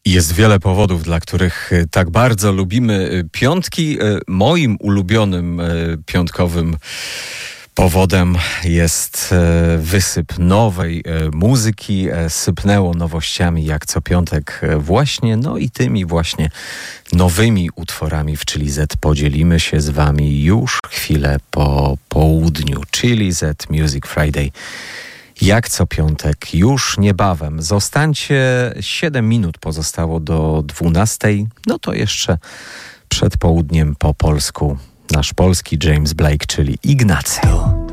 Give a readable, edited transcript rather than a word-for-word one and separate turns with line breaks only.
Jest wiele powodów, dla których tak bardzo lubimy piątki. Moim ulubionym piątkowym powodem jest wysyp nowej muzyki. Sypnęło nowościami jak co piątek właśnie, no i tymi właśnie nowymi utworami w Chili Z podzielimy się z wami już chwilę po południu. Chili Z Music Friday. Jak co piątek, już niebawem. Zostańcie, 7 minut pozostało do 12. No to jeszcze przed południem po polsku nasz polski James Blake, czyli Ignacy.